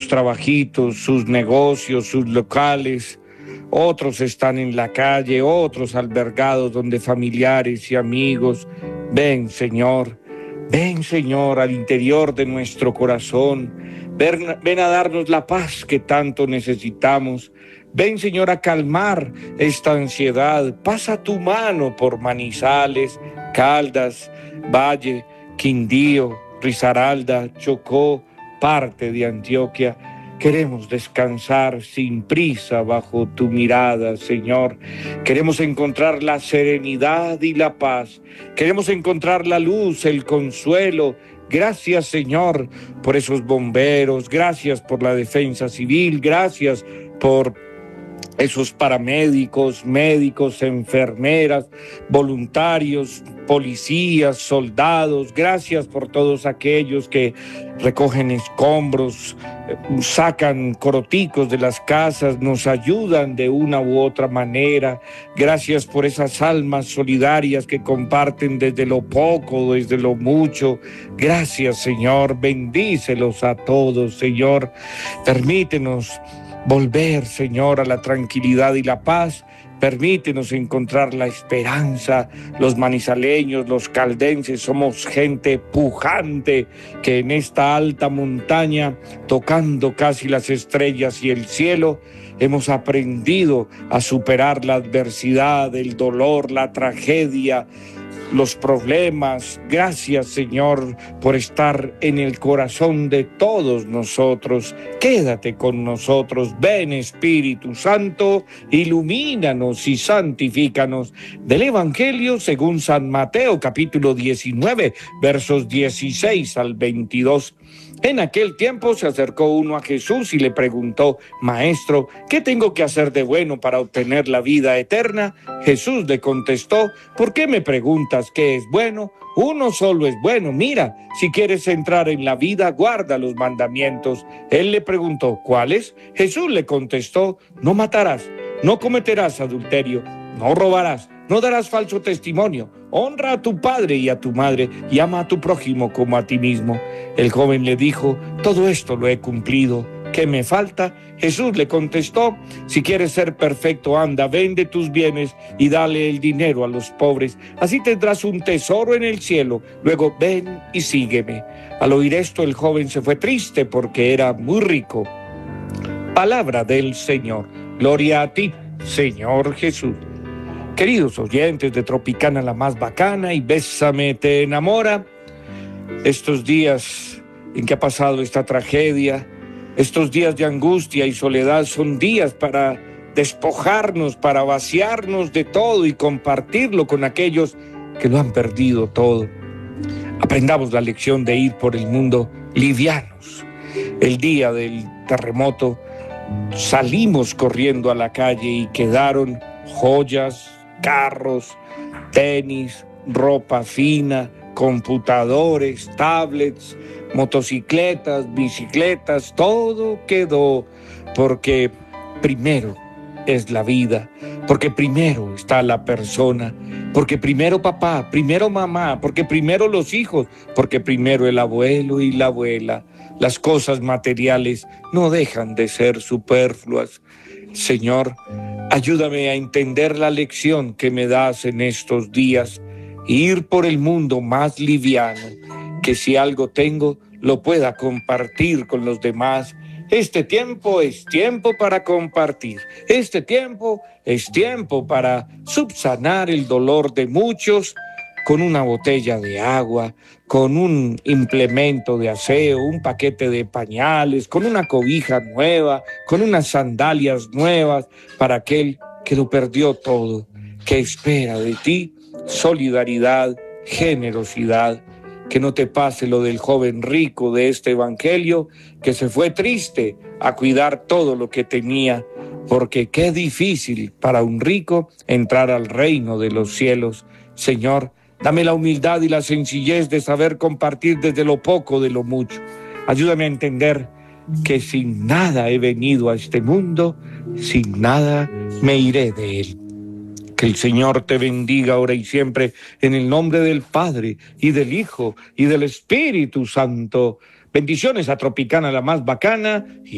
trabajitos, sus negocios, sus locales. Otros están en la calle, otros albergados donde familiares y amigos. Ven Señor al interior de nuestro corazón. Ven a darnos la paz que tanto necesitamos. Ven Señor a calmar esta ansiedad. Pasa tu mano por Manizales, Caldas, Valle, Quindío, Risaralda, Chocó, parte de Antioquia. Queremos descansar sin prisa bajo tu mirada, Señor. Queremos encontrar la serenidad y la paz. Queremos encontrar la luz, el consuelo. Gracias, Señor, por esos bomberos. Gracias por la defensa civil. Gracias por esos paramédicos, médicos, enfermeras, voluntarios, policías, soldados. Gracias por todos aquellos que recogen escombros, sacan coroticos de las casas, nos ayudan de una u otra manera. Gracias por esas almas solidarias que comparten desde lo poco, desde lo mucho. Gracias, Señor. Bendícelos a todos, Señor. Permítenos volver, Señor, a la tranquilidad y la paz. Permítenos encontrar la esperanza. Los manizaleños, los caldenses, somos gente pujante que en esta alta montaña, tocando casi las estrellas y el cielo, hemos aprendido a superar la adversidad, el dolor, la tragedia, los problemas. Gracias, Señor, por estar en el corazón de todos nosotros. Quédate con nosotros. Ven, Espíritu Santo, ilumínanos y santifícanos. Del Evangelio según San Mateo, capítulo 19, versos 16 al 22. En aquel tiempo se acercó uno a Jesús y le preguntó: Maestro, ¿qué tengo que hacer de bueno para obtener la vida eterna? Jesús le contestó: ¿por qué me preguntas qué es bueno? Uno solo es bueno. Mira, si quieres entrar en la vida, guarda los mandamientos. Él le preguntó: ¿cuáles? Jesús le contestó: no matarás, no cometerás adulterio, no robarás, no darás falso testimonio, honra a tu padre y a tu madre y ama a tu prójimo como a ti mismo. El joven le dijo: todo esto lo he cumplido. ¿Qué me falta? Jesús le contestó: si quieres ser perfecto, anda, vende tus bienes y dale el dinero a los pobres. Así tendrás un tesoro en el cielo. Luego ven y sígueme. Al oír esto, el joven se fue triste porque era muy rico. Palabra del Señor. Gloria a ti, Señor Jesús. Queridos oyentes de Tropicana la más bacana y Bésame te enamora, estos días en que ha pasado esta tragedia, estos días de angustia y soledad son días para despojarnos, para vaciarnos de todo y compartirlo con aquellos que lo han perdido todo. Aprendamos la lección de ir por el mundo livianos. El día del terremoto salimos corriendo a la calle y quedaron joyas, carros, tenis, ropa fina, computadores, tablets, motocicletas, bicicletas, todo quedó porque primero es la vida, porque primero está la persona, porque primero papá, primero mamá, porque primero los hijos, porque primero el abuelo y la abuela. Las cosas materiales no dejan de ser superfluas. Señor, ayúdame a entender la lección que me das en estos días, ir por el mundo más liviano, que si algo tengo, lo pueda compartir con los demás. Este tiempo es tiempo para compartir. Este tiempo es tiempo para subsanar el dolor de muchos con una botella de agua, con un implemento de aseo, un paquete de pañales, con una cobija nueva, con unas sandalias nuevas para aquel que lo perdió todo, que espera de ti solidaridad, generosidad. Que no te pase lo del joven rico de este evangelio, que se fue triste a cuidar todo lo que tenía, porque qué difícil para un rico entrar al reino de los cielos. Señor, dame la humildad y la sencillez de saber compartir desde lo poco de lo mucho. Ayúdame a entender que sin nada he venido a este mundo, sin nada me iré de él. Que el Señor te bendiga ahora y siempre, en el nombre del Padre, y del Hijo, y del Espíritu Santo. Bendiciones a Tropicana la más bacana.